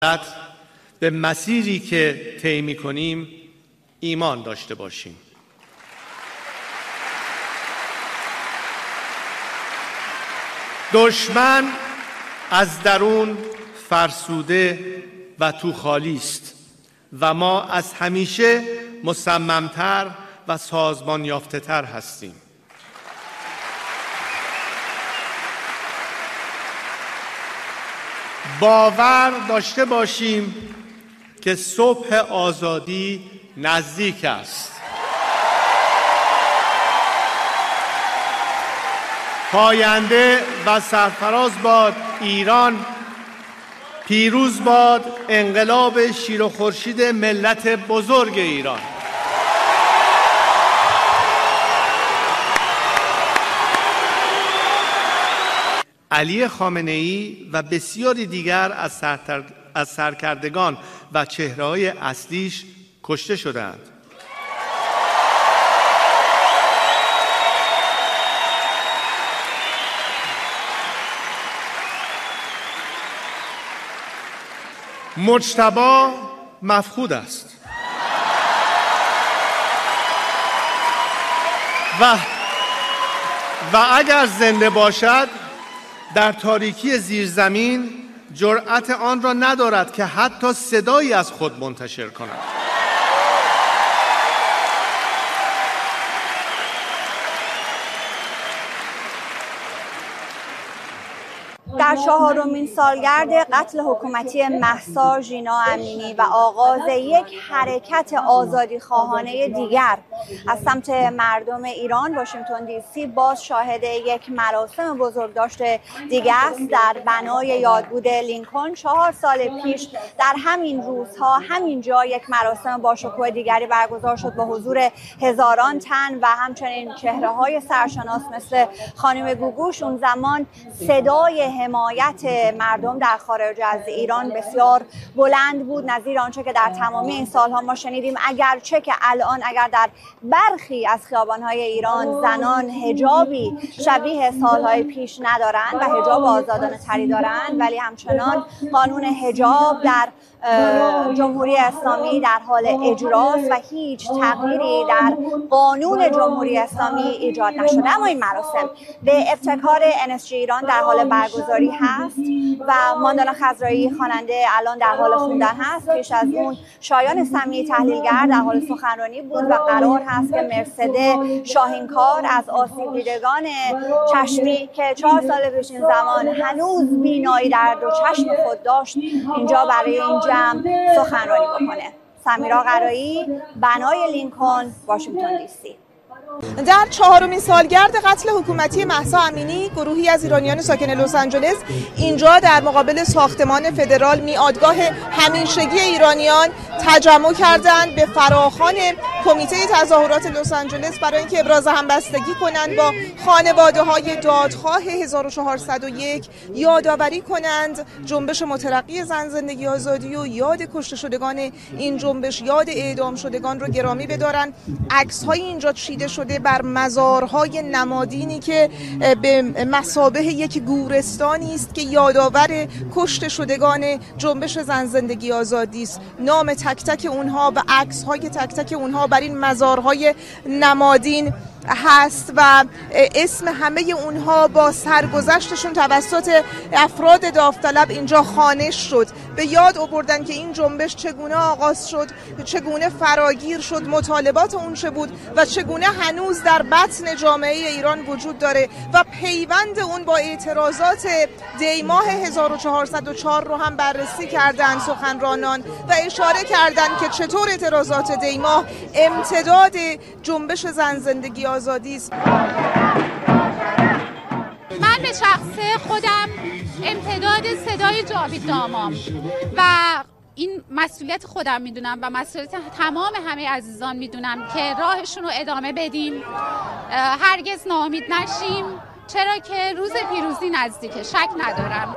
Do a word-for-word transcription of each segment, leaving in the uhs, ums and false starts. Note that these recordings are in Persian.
به مسیری که طی می‌کنیم ایمان داشته باشیم. دشمن از درون فرسوده و تو خالی است و ما از همیشه مصممتر و سازمان یافته تر هستیم. باور داشته باشیم که صبح آزادی نزدیک است. پاینده و سرفراز باد ایران، پیروز باد انقلاب شیر و خورشید ملت بزرگ ایران. علی خامنه‌ای و بسیاری دیگر از, سرتر... از سرکردگان و چهره‌های اصلیش کشته شدند. مجتبی مفقود است و و اگر زنده باشد در تاریکی زیرزمین جرأت آن را ندارد که حتی صدایی از خود منتشر کند. در چهارمین سالگرد قتل حکومتی مهسا ژینا امینی و آغاز یک حرکت آزادیخواهانه دیگر از سمت مردم ایران، واشنگتن دی سی باز شاهد یک مراسم بزرگداشت دیگر است. در بنای یادبود لینکلن چهار سال پیش در همین روزها همین جا یک مراسم با شکوه دیگری برگزار شد با حضور هزاران تن و همچنین چهره‌های سرشناس مثل خانم گوگوش. اون زمان صدای حمایت مردم در خارج از ایران بسیار بلند بود، نظیر آنچه که در تمامی این سالها ما شنیدیم، اگرچه که الان اگر در برخی از خیابان‌های ایران زنان حجابی شبیه سالهای پیش ندارند و حجاب آزادانه تری دارند، ولی همچنان قانون حجاب در جمهوری اسلامی در حال اجراست و هیچ تغییری در قانون جمهوری اسلامی ایجاد نشده. اما این مراسم به ابتکار ان اس جی ایران در حال برگزاری هست و ماندانا خضرایی خواننده الان در حال خوندن هست. پیش از اون شایان سمیعی تحلیلگر در حال سخنرانی بود و قرار هست که مرسده شاهینکار از آسیب دیدگان چشمی که چهار سال پیش این زمان هنوز بینایی در دو چشم خود داشت اینجا برای این جمع سخنرانی بکنه. سمیرا قرایی، بنای لینکلن، واشنگتن دی سی. در چهارمین سالگرد قتل حکومتی مهسا امینی، گروهی از ایرانیان ساکن لس آنجلس اینجا در مقابل ساختمان فدرال میادگاه همیشگی ایرانیان تجمع کردند به فراخوان کمیته تظاهرات لس آنجلس برای اینکه ابراز همبستگی کنند با خانواده‌های دادخواه هزار و چهارصد و یک، یادآوری کنند جنبش مترقی زن زندگی آزادی و یاد کشته شدگان این جنبش، یاد اعدام شدگان رو گرامی بدارند. عکس‌های اینجا چیده شده بر مزارهای نمادینی که به مثابه یک گورستانی است که یادآور کشته شدگان جنبش زن زندگی آزادی است. نام تک تک اونها و عکس‌های تک تک اونها بر این مزارهای نمادین هست و اسم همه اونها با سرگذشتشون توسط افراد داوطلب اینجا خوانش شد. به یاد آوردن که این جنبش چگونه آغاز شد، چگونه فراگیر شد، مطالبات اون چه بود و چگونه هنوز در بطن جامعه ایران وجود داره و پیوند اون با اعتراضات دی ماه هزار و چهارصد و چهار رو هم بررسی کردن سخنرانان و اشاره کردن که چطور اعتراضات دی ماه امتداد جنبش زن زندگی آزادی است. من به شخص خودم امتداد صدای جاوید دامام و این مسئولیت خودم میدونم و مسئولیت تمام همه عزیزان میدونم که راهشون رو ادامه بدیم، هرگز ناامید نشیم، چرا که روز پیروزی نزدیکه، شک ندارم.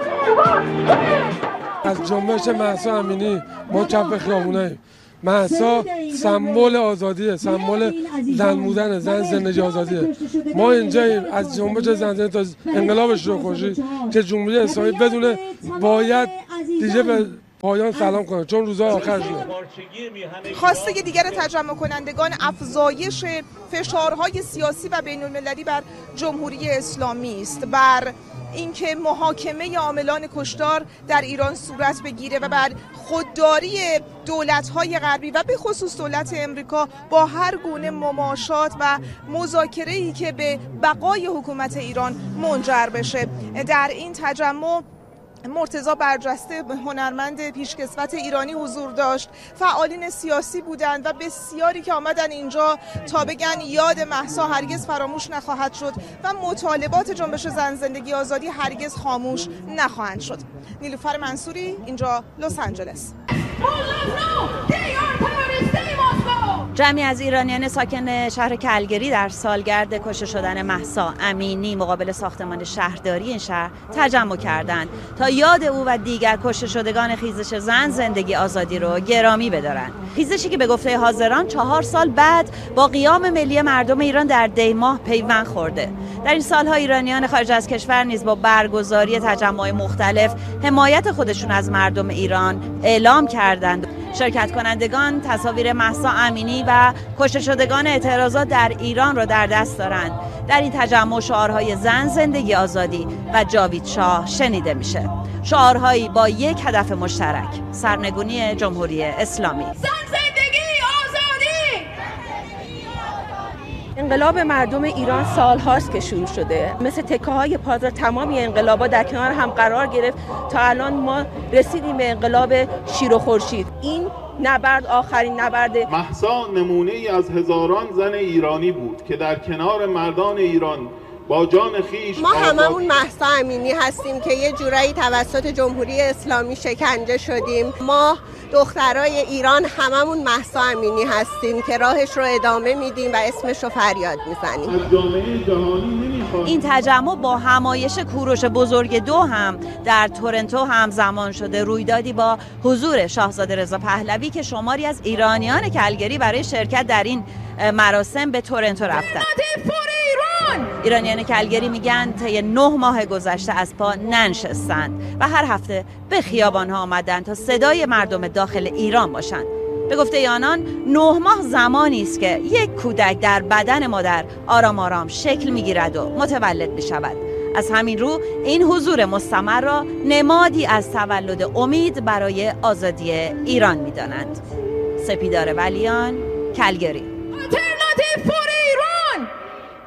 از جنبش مهسا امینی ما کف خیابوناییم. مهسا سمبل آزادیه، سمبل زن بودن، زن زندگی آزادیه. ما اینجاییم از جنبش زن زندگی تا انقلاب شیر و خورشید که جمهوری اسلامی بدونه باید دیگه به پایان سلام کنه، چون روزا آخرشه. خواسته دیگر تجمع کنندگان افزایش فشارهای سیاسی و بین المللی بر جمهوری اسلامی است، بر اینکه محاکمه عاملان کشتار در ایران صورت بگیره و بر خودداری دولت‌های غربی و به خصوص دولت امریکا با هر گونه مماشات و مذاکره‌ای که به بقای حکومت ایران منجر بشه. در این تجمع مرتضی برجسته، هنرمند پیشکسوت ایرانی، حضور داشت، فعالین سیاسی بودند و بسیاری که آمدن اینجا تا بگن یاد مهسا هرگز فراموش نخواهد شد و مطالبات جنبش زن زندگی آزادی هرگز خاموش نخواهند شد. نیلوفر منصوری، اینجا لس آنجلس. جمعی از ایرانیان ساکن شهر کلگری در سالگرد کشته شدن مهسا امینی مقابل ساختمان شهرداری این شهر تجمع کردند تا یاد او و دیگر کشته شدگان خیزش زن زندگی آزادی رو گرامی بدارند. خیزشی که به گفته حاضران چهار سال بعد با قیام ملی مردم ایران در دی ماه پیوند خورده. در این سالها ایرانیان خارج از کشور نیز با برگزاری تجمع مختلف حمایت خودشون از مردم ایران اعلام کردند. شرکت کنندگان تصاویر مهسا امینی و کشته شدگان اعتراضات در ایران را در دست دارند. در این تجمع شعارهای زن زندگی آزادی و جاوید شاه شنیده میشه. شعارهایی با یک هدف مشترک: سرنگونی جمهوری اسلامی. انقلاب مردم ایران سال هاست که شروع شده، مثل تکه های پازل تمامی انقلابا در کنار هم قرار گرفت تا الان ما رسیدیم به انقلاب شیر و خورشید. این نبرد آخرین نبرد. مهسا نمونه ای از هزاران زن ایرانی بود که در کنار مردان ایران با جان خیش ما هممون مهسا امینی هستیم که یه جورایی توسط جمهوری اسلامی شکنجه شدیم. ما دخترای ایران هممون مهسا امینی هستیم که راهش رو ادامه میدیم و اسمش رو فریاد میزنیم. از جامعه جهانی نمیخواد. این تجمع با همایش کوروش بزرگ دو هم در تورنتو همزمان شده. رویدادی با حضور شاهزاده رضا پهلوی که شماری از ایرانیان کلگری برای شرکت در این مراسم به تورنتو رفتن. ایرانیان کلگری میگن طی نه ماه گذشته از پا ننشستند و هر هفته به خیابان‌ها آمدند تا صدای مردم داخل ایران باشند. به گفته آنان نه ماه زمانی است که یک کودک در بدن مادر آرام آرام شکل میگیرد و متولد میشود. از همین رو این حضور مستمر را نمادی از تولد امید برای آزادی ایران میدانند. سپیدار ولیان، کلگری.